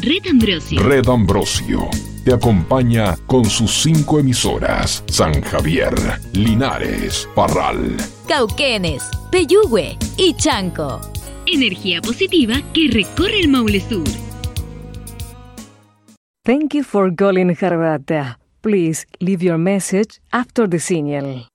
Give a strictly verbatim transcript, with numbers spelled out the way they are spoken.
Red Ambrosio. Red Ambrosio te acompaña con sus cinco emisoras: San Javier, Linares, Parral, Cauquenes, Peyúgue y Chanco. Energía positiva que recorre el Maule Sur. Thank you for calling Harvata. Please leave your message after the signal.